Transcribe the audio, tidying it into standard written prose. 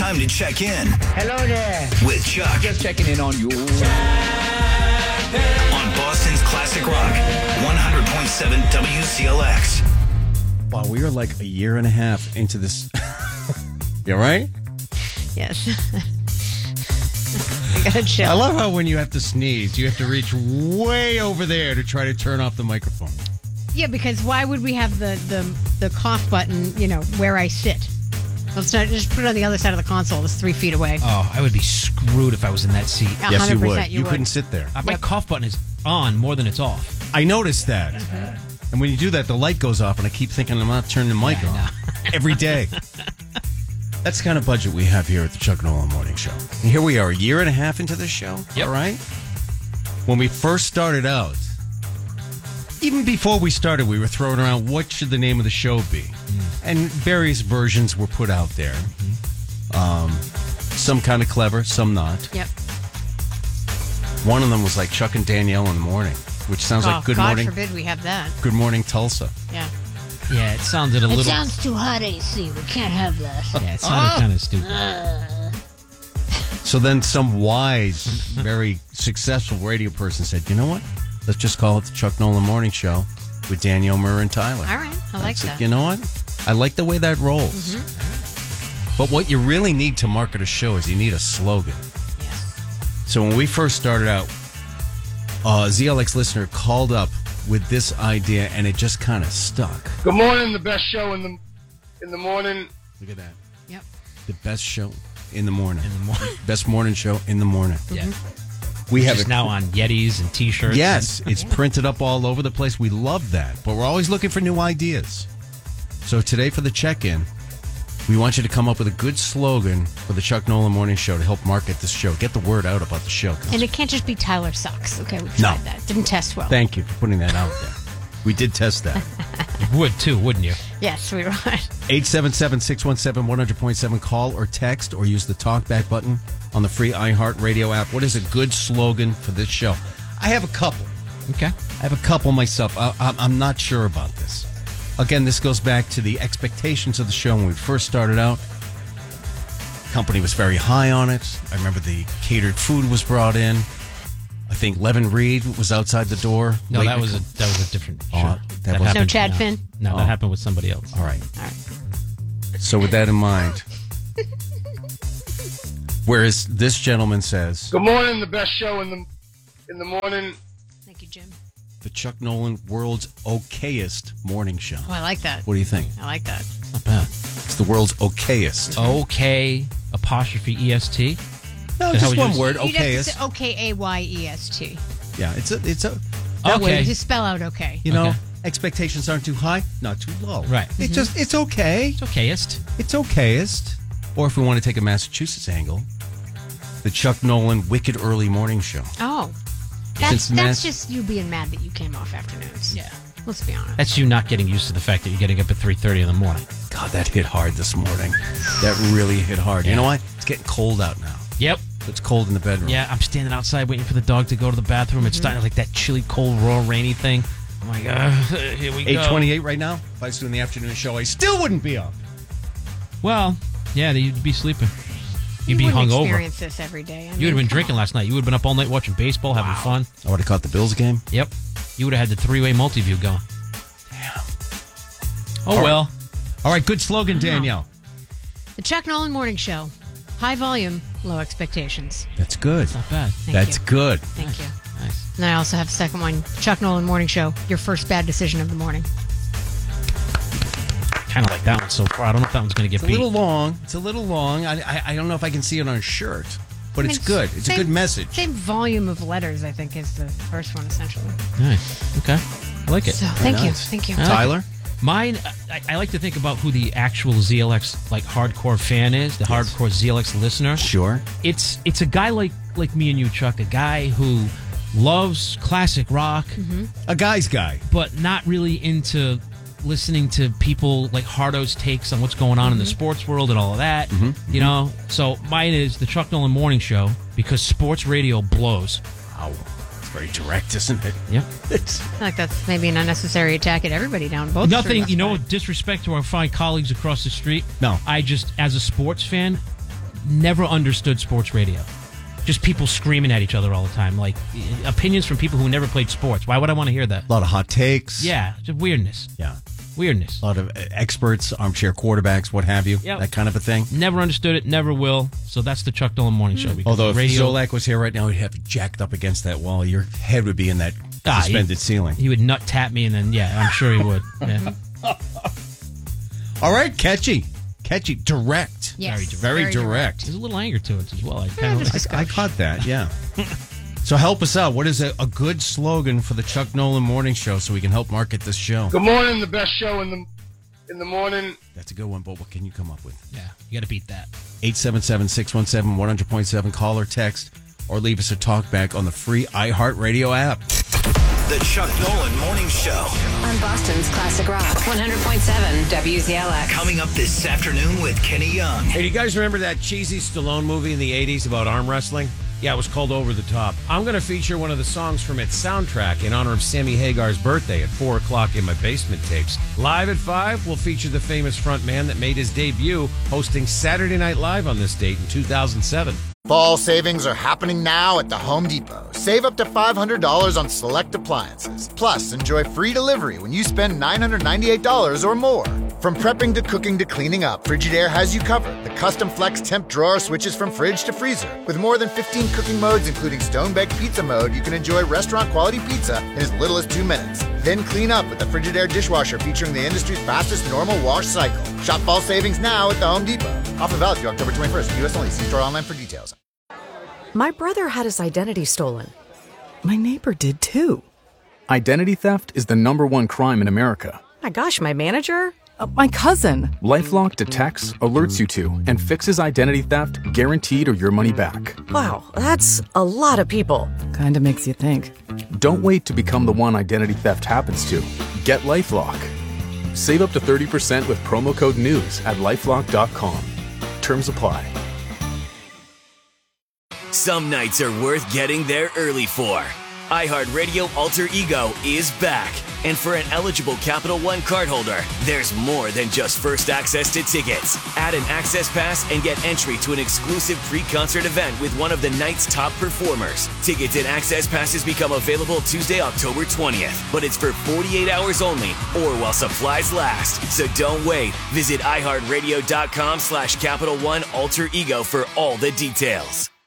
time to check in. Hello there. With Chuck. Just checking in on you. On Boston's Classic Rock, 100.7 WCLX. Wow, we are like a year and a half into this. You all right? Yes. I gotta chill. I love how when you have to sneeze, you have to reach way over there to try to turn off the microphone. Yeah, because why would we have the cough button, where I sit? Let's not just put it on the other side of the console. It's 3 feet away. Oh, I would be screwed if I was in that seat. 100% Yes, you would. You would. couldn't sit there. My cough button is on more than it's off. I noticed that. And when you do that, the light goes off, and I keep thinking I'm not turning the mic on every day. That's the kind of budget we have here at the Chuck Nolan Morning Show. And here we are, a year and a half into this show. Yep. All right? When we first started out, even before we started, we were throwing around what should the name of the show be. And various versions were put out there. Some kind of clever, some not. Yep. One of them was like Chuck and Danielle in the morning, which sounds like Good God Morning. God forbid we have that. Good Morning Tulsa. Yeah. Yeah, it sounded a It little... sounds too hot, AC. We can't have that. Yeah, it sounded kind of stupid. So then some wise, very successful radio person said, you know what? Let's just call it the Chuck Nolan Morning Show with Danielle, Murr, and Tyler. All right. I like that. You know what? I like the way that rolls. But what you really need to market a show is you need a slogan. Yes. So when we first started out, a ZLX listener called up with this idea, and it just kind of stuck. Good morning, the best show in the morning. Look at that. Yep. The best show in the morning. In the morning. Best morning show in the morning. Yeah. We have It's it now on Yetis and T-shirts. Yes, it's printed up all over the place. We love that. But we're always looking for new ideas. So today for the check-in, we want you to come up with a good slogan for the Chuck Nolan Morning Show to help market this show. Get the word out about the show. And it can't just be Tyler Sucks. Okay, we No. tried that. Didn't test well. Thank you for putting that out there. We did test that. You would, too, wouldn't you? Yes, we were. 877-617-100.7. Call or text or use the talkback button on the free iHeartRadio app. What is a good slogan for this show? I have a couple. Okay. I have a couple myself. I'm not sure about this. Again, this goes back to the expectations of the show when we first started out. Company was very high on it. I remember the catered food was brought in. I think Levin Reed was outside the door. No, that was a different show. that was- happened- No Chad Finn? No, that happened with somebody else. All right. All right. So with that in mind, whereas this gentleman says, Good morning, the best show in the morning. Thank you, Jim. the Chuck Nolan world's okayest morning show. Oh, I like that. What do you think? I like that. Not bad. It's the world's okayest. OK apostrophe EST. No, Is that just what one you- word, You'd have to okayest. say OKAYEST. Yeah, it's a That way, Okay. just spell out okay. you know, Okay. expectations aren't too high, not too low. Right. It's just it's okay. It's okayest. It's okayest. Or if we want to take a Massachusetts angle, the Chuck Nolan Wicked Early Morning Show. Oh. Since That's just you being mad that you came off afternoons. Yeah. Let's be honest. That's you not getting used to the fact that you're getting up at 3:30 in the morning. God, that hit hard this morning. That really hit hard. You know why? It's getting cold out now. Yep. It's cold in the bedroom. Yeah, I'm standing outside waiting for the dog to go to the bathroom. It's starting like that chilly, cold, raw, rainy thing. I'm like, here we go. 8:28 right now. If I was doing the afternoon show, I still wouldn't be up. Well, yeah, you'd be sleeping. You'd be you wouldn't hungover. experience this every day. You would have been drinking last night. You would have been up all night watching baseball, having fun. I would have caught the Bills game. Yep. You would have had the three-way multi-view going. Damn. Oh, well. All right, good slogan, Danielle. The Chuck Nolan Morning Show. High volume, low expectations. That's good. Not bad. Thank That's you. good. Thank you. Nice. And I also have the second one. Chuck Nolan Morning Show. Your first bad decision of the morning. Kind of like that one so far. I don't know if that one's going to get It's a beat. little long. It's a little long. I don't know if I can see it on a shirt, but it's good. It's a good message. Same volume of letters, I think, is the first one, essentially. Nice. Okay. I like it. So, thank you. nice. Thank you. Tyler? Mine, I like to think about who the actual ZLX like hardcore fan is, the hardcore ZLX listener. Sure. It's a guy like me and you, Chuck, a guy who loves classic rock, A guy's guy. but not really into listening to people like Hardo's takes on what's going on in the sports world and all of that. You know, so mine is the Chuck Nolan Morning Show because sports radio blows. Wow. It's very direct, isn't it? Yep. It's, I feel like that's maybe an unnecessary attack at everybody down both Nothing, streets. you know, disrespect to our fine colleagues across the street. No. I just, as a sports fan, never understood sports radio. Just people screaming at each other all the time. Like, opinions from people who never played sports. Why would I want to hear that? A lot of hot takes. Yeah, just weirdness. Yeah. Weirdness. A lot of experts, armchair quarterbacks, what have you. Yep. That kind of a thing. Never understood it, never will. So that's the Chuck Nolan Morning Show. Although if Zolak was here right now, he'd have you jacked up against that wall. Your head would be in that suspended ceiling. He would nut tap me, and then, yeah, I'm sure he would. Yeah. All right, catchy. Catchy. Direct. Yes, Very direct. There's a little anger to it as well. I caught that, yeah. So help us out. What is a good slogan for the Chuck Nolan Morning Show so we can help market this show? Good morning, the best show in the morning. That's a good one, but what can you come up with? Yeah, you got to beat that. 877-617-100.7. Call or text or leave us a talk back on the free iHeartRadio app. The Chuck Nolan Morning Show. On Boston's Classic Rock, 100.7 WZLX. Coming up this afternoon with Kenny Young. Hey, do you guys remember that cheesy Stallone movie in the 80s about arm wrestling? Yeah, it was called Over the Top. I'm going to feature one of the songs from its soundtrack in honor of Sammy Hagar's birthday at 4 o'clock in my basement tapes. Live at 5, we'll feature the famous frontman that made his debut hosting Saturday Night Live on this date in 2007. Fall savings are happening now at the Home Depot. Save up to $500 on select appliances. Plus, enjoy free delivery when you spend $998 or more. From prepping to cooking to cleaning up, Frigidaire has you covered. The custom flex temp drawer switches from fridge to freezer. With more than 15 cooking modes, including stone-baked pizza mode, you can enjoy restaurant-quality pizza in as little as 2 minutes. Then clean up with the Frigidaire dishwasher featuring the industry's fastest normal wash cycle. Shop fall savings now at the Home Depot. Offer valid through October 21st. U.S. only. See store online for details. My brother had his identity stolen. My neighbor did too. Identity theft is the #1 crime in America. My gosh, my manager? My cousin. LifeLock detects, alerts you to, and fixes identity theft guaranteed or your money back. Wow, that's a lot of people. Kinda makes you think. Don't wait to become the one identity theft happens to. Get LifeLock. Save up to 30% with promo code NEWS at LifeLock.com. Terms apply. Some nights are worth getting there early for. iHeartRadio Alter Ego is back. And for an eligible Capital One cardholder, there's more than just first access to tickets. Add an access pass and get entry to an exclusive pre-concert event with one of the night's top performers. Tickets and access passes become available Tuesday, October 20th. But it's for 48 hours only or while supplies last. So don't wait. Visit iHeartRadio.com/Capital One Alter Ego for all the details.